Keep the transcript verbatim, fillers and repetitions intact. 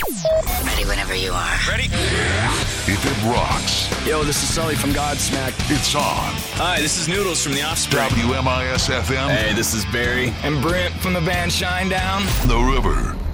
Ready whenever you are. Ready? If it rocks, Yo, this is Sully from Godsmack. it's on. Hi, this is Noodles from The Offspring. W M I S F M, Hey, this is Barry. And Brent from the band Shinedown. The River.